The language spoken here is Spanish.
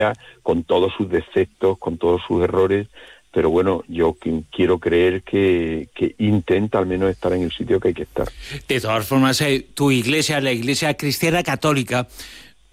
con todos sus defectos, con todos sus errores, pero bueno, yo quiero creer que intenta al menos estar en el sitio que hay que estar. De todas formas, tu iglesia, la Iglesia Cristiana Católica,